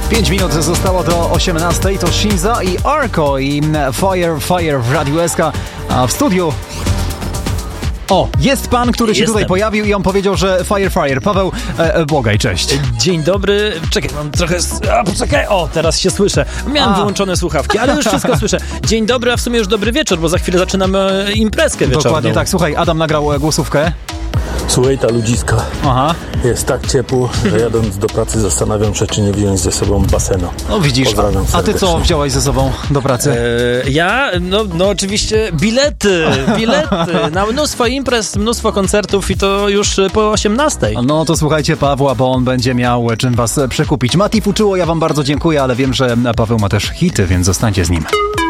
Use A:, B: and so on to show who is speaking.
A: 5 minut zostało do 18. To Shinza i Arko i Fire w Radiu SK. A w studiu... O, jest pan, który się tutaj pojawił i on powiedział, że Fire. Paweł Błogaj, cześć.
B: Dzień dobry. Czekaj, mam trochę... poczekaj. O, teraz się słyszę. Miałem wyłączone słuchawki, ale już wszystko słyszę. Dzień dobry, a w sumie już dobry wieczór, bo za chwilę zaczynamy imprezkę wieczorną.
A: Dokładnie tak. Słuchaj, Adam nagrał głosówkę.
C: Słuchaj, ta ludziska.
A: Aha.
C: Jest tak ciepło, że jadąc do pracy zastanawiam się, czy nie wziąć ze sobą basenu.
A: No widzisz, a ty co wziąłeś ze sobą do pracy?
B: Ja? No oczywiście bilety na mnóstwo imprez, mnóstwo koncertów i to już po 18.
A: No to słuchajcie Pawła, bo on będzie miał czym was przekupić. Mati Fuczyło, ja wam bardzo dziękuję, ale wiem, że Paweł ma też hity, więc zostańcie z nim.